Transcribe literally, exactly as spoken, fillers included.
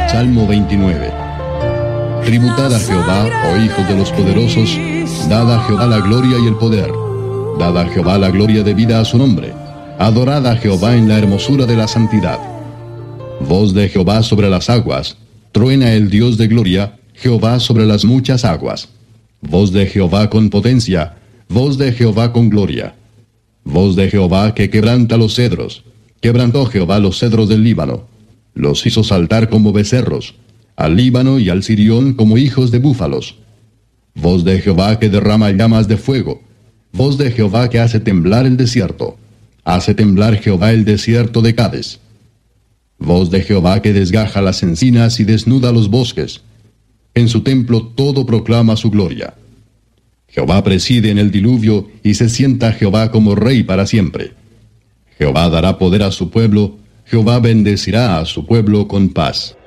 Salmo veintinueve. Tributad a Jehová, oh hijos de los poderosos, dad a Jehová la gloria y el poder. Dad a Jehová la gloria debida a su nombre. Adorad a Jehová en la hermosura de la santidad. Voz de Jehová sobre las aguas. Truena el Dios de gloria, Jehová sobre las muchas aguas. Voz de Jehová con potencia, voz de Jehová con gloria. Voz de Jehová que quebranta los cedros. Quebrantó Jehová los cedros del Líbano. Los hizo saltar como becerros, al Líbano y al Sirión como hijos de búfalos. Voz de Jehová que derrama llamas de fuego. Voz de Jehová que hace temblar el desierto. Hace temblar Jehová el desierto de Cades. Voz de Jehová que desgaja las encinas y desnuda los bosques. En su templo todo proclama su gloria. Jehová preside en el diluvio y se sienta Jehová como rey para siempre. Jehová dará poder a su pueblo, Jehová bendecirá a su pueblo con paz.